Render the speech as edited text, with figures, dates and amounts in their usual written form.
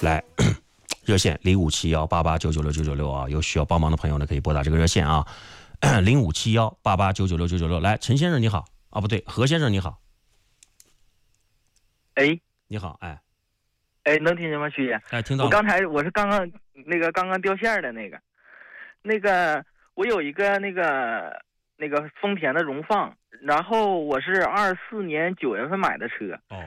来热线057188996996啊，有需要帮忙的朋友呢可以拨打这个热线啊，057188996996。来，陈先生你好啊，不对，何先生你好。 哎， 你好，哎， 能听见吗，徐姐？ 哎，听到了。 我刚才我是刚刚掉线的那个我有一个那个丰田的荣放，然后我是24年9月份买的车。 哦。